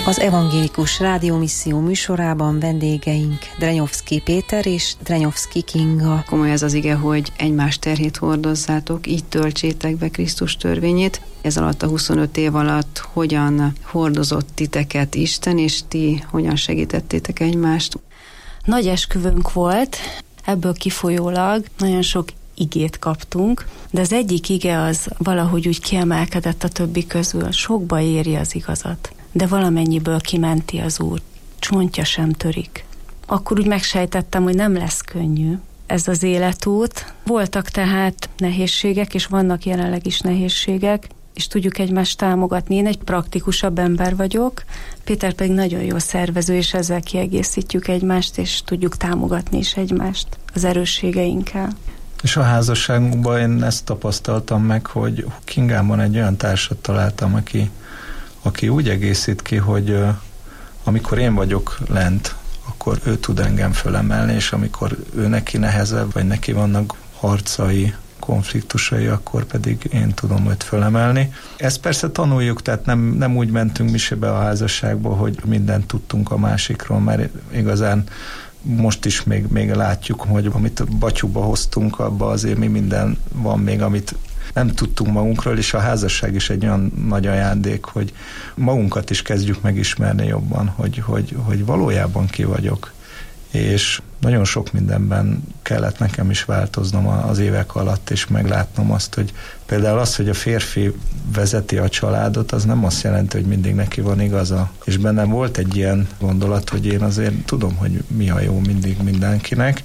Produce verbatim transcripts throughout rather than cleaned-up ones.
Az Evangélikus Rádiómisszió műsorában vendégeink Drenyovszky Péter és Drenyovszky Kinga. Komoly ez az ige, hogy egymás terhét hordozzátok, így töltsétek be Krisztus törvényét. Ez alatt a huszonöt év alatt hogyan hordozott titeket Isten, és ti hogyan segítettétek egymást? Nagy esküvőnk volt, ebből kifolyólag nagyon sok igét kaptunk, de az egyik ige az valahogy úgy kiemelkedett a többi közül. Sokba éri az igazat, de valamennyiből kimenti az Úr. Csontja sem törik. Akkor úgy megsejtettem, hogy nem lesz könnyű ez az életút. Voltak tehát nehézségek, és vannak jelenleg is nehézségek, és tudjuk egymást támogatni. Én egy praktikusabb ember vagyok, Péter pedig nagyon jó szervező, és ezzel kiegészítjük egymást, és tudjuk támogatni is egymást az erősségeinkkel. És a házasságunkban én ezt tapasztaltam meg, hogy Kingámban egy olyan társat találtam, aki, aki úgy egészít ki, hogy uh, amikor én vagyok lent, akkor ő tud engem fölemelni, és amikor ő neki nehezebb, vagy neki vannak harcai, konfliktusai, akkor pedig én tudom őt fölemelni. Ezt persze tanuljuk, tehát nem, nem úgy mentünk mi se be a házasságba, hogy mindent tudtunk a másikról, mert igazán most is még, még látjuk, hogy amit a batyúba hoztunk, abba azért mi minden van még, amit nem tudtunk magunkról, és a házasság is egy olyan nagy ajándék, hogy magunkat is kezdjük megismerni jobban, hogy, hogy, hogy valójában ki vagyok. És nagyon sok mindenben kellett nekem is változnom az évek alatt, és meglátnom azt, hogy például az, hogy a férfi vezeti a családot, az nem azt jelenti, hogy mindig neki van igaza. És bennem volt egy ilyen gondolat, hogy én azért tudom, hogy mi a jó mindig mindenkinek,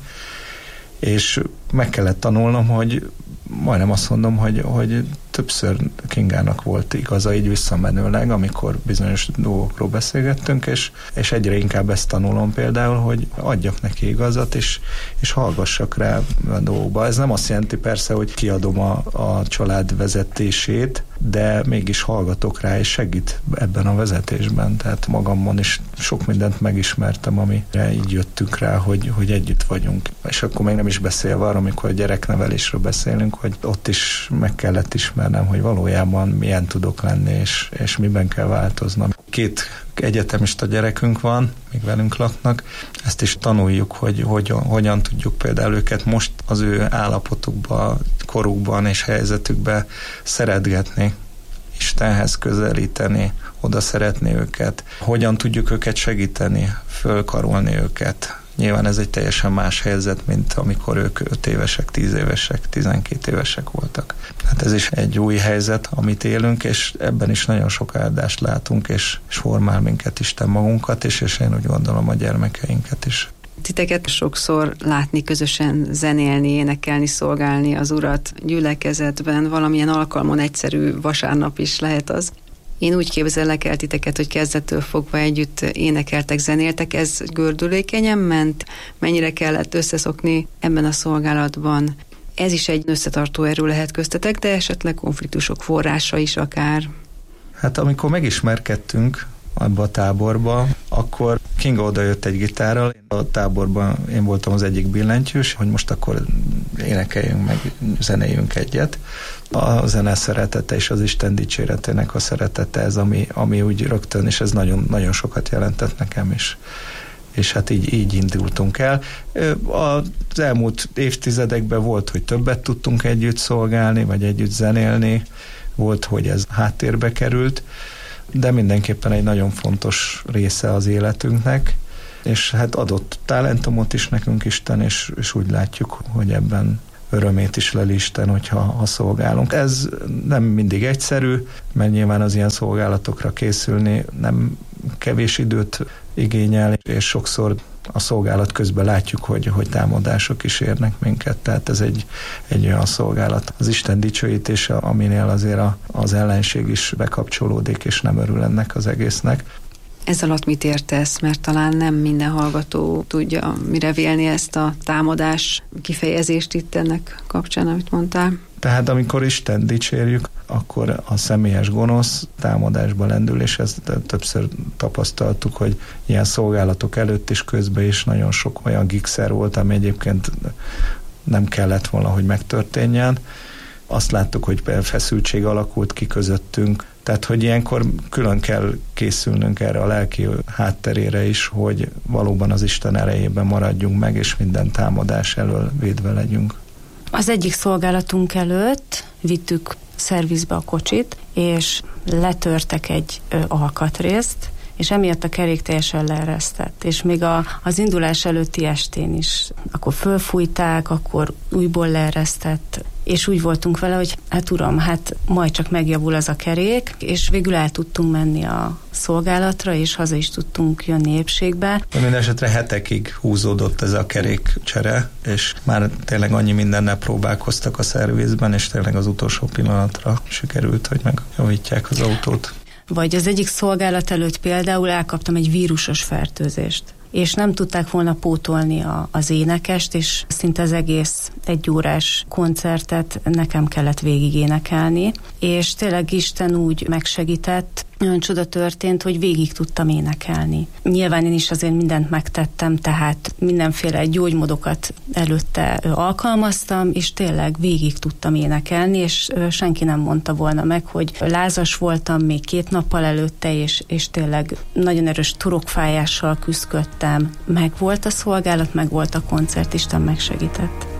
és meg kellett tanulnom, hogy majdnem azt mondom, hogy, hogy többször Kingának volt igaza így visszamenőleg, amikor bizonyos dolgokról beszélgettünk, és, és egyre inkább ezt tanulom például, hogy adjak neki igazat, és, és hallgassak rá a dolgokba. Ez nem azt jelenti persze, hogy kiadom a, a család vezetését, de mégis hallgatok rá, és segít ebben a vezetésben. Tehát magamon is sok mindent megismertem, amire így jöttünk rá, hogy, hogy együtt vagyunk. És akkor még nem is beszélve arra, amikor a gyereknevelésről beszélünk, hogy ott is meg kellett ismernem, hogy valójában milyen tudok lenni, és, és miben kell változnom. Két egyetemista gyerekünk van, még velünk laknak, ezt is tanuljuk, hogy hogyan, hogyan tudjuk például őket most az ő állapotukban, korukban és helyzetükben szeretgetni, Istenhez közelíteni, oda szeretni őket, hogyan tudjuk őket segíteni, fölkarolni őket. Nyilván ez egy teljesen más helyzet, mint amikor ők öt évesek, tíz évesek, tizenkét évesek voltak. Hát ez is egy új helyzet, amit élünk, és ebben is nagyon sok áldást látunk, és, és formál minket Isten magunkat is, és én úgy gondolom a gyermekeinket is. Titeket sokszor látni, közösen zenélni, énekelni, szolgálni az Urat gyülekezetben, valamilyen alkalmon, egyszerű vasárnap is lehet az. Én úgy képzellek el titeket, hogy kezdettől fogva együtt énekeltek, zenéltek. Ez gördülékenyen ment? Mennyire kellett összeszokni ebben a szolgálatban? Ez is egy összetartó erő lehet köztetek, de esetleg konfliktusok forrása is akár. Hát amikor megismerkedtünk abba a táborba, akkor Kinga odajött egy gitárral. A táborban én voltam az egyik billentyűs, hogy most akkor énekeljünk meg, zenéljünk egyet. A zene szeretete és az Isten dicséretének a szeretete ez, ami, ami úgy rögtön, és ez nagyon, nagyon sokat jelentett nekem is. És hát így, így indultunk el. Az elmúlt évtizedekben volt, hogy többet tudtunk együtt szolgálni, vagy együtt zenélni, volt, hogy ez háttérbe került, de mindenképpen egy nagyon fontos része az életünknek, és hát adott talentumot is nekünk Isten, és, és úgy látjuk, hogy ebben örömét is leli Isten, hogyha ha szolgálunk. Ez nem mindig egyszerű, mert nyilván az ilyen szolgálatokra készülni nem kevés időt igényel, és sokszor a szolgálat közben látjuk, hogy, hogy támadások is érnek minket, tehát ez egy, egy olyan szolgálat. Az Isten dicsőítése, aminél azért a, az ellenség is bekapcsolódik, és nem örül ennek az egésznek. Ez alatt mit értesz? Mert talán nem minden hallgató tudja mire vélni ezt a támadás kifejezést itt ennek kapcsán, amit mondtál. Tehát amikor Isten dicsérjük, akkor a személyes gonosz támadásba lendül, és ezt többször tapasztaltuk, hogy ilyen szolgálatok előtt is közben is nagyon sok olyan gigszer volt, ami egyébként nem kellett volna, hogy megtörténjen. Azt láttuk, hogy feszültség alakult ki közöttünk, Tehát, hogy ilyenkor külön kell készülnünk erre a lelki hátterére is, hogy valóban az Isten erejében maradjunk meg, és minden támadás elől védve legyünk. Az egyik szolgálatunk előtt vittük szervizbe a kocsit, és letörtek egy ö, alkatrészt, és emiatt a kerék teljesen leeresztett. És még a, az indulás előtti estén is. Akkor fölfújták, akkor újból leeresztett, és úgy voltunk vele, hogy hát uram, hát majd csak megjavul az a kerék, és végül el tudtunk menni a szolgálatra, és haza is tudtunk jönni épségbe. De minden esetre hetekig húzódott ez a kerékcsere, és már tényleg annyi mindennel próbálkoztak a szervizben, és tényleg az utolsó pillanatra sikerült, hogy megjavítják az autót. Vagy az egyik szolgálat előtt például elkaptam egy vírusos fertőzést, és nem tudták volna pótolni a, az énekest, és szinte az egész egyórás koncertet nekem kellett végig énekelni, és tényleg Isten úgy megsegített, olyan csoda történt, hogy végig tudtam énekelni. Nyilván én is azért mindent megtettem, tehát mindenféle gyógymódokat előtte alkalmaztam, és tényleg végig tudtam énekelni, és senki nem mondta volna meg, hogy lázas voltam még két nappal előtte, és, és tényleg nagyon erős torokfájással küzdöttem. Meg volt a szolgálat, meg volt a koncert, Isten megsegített.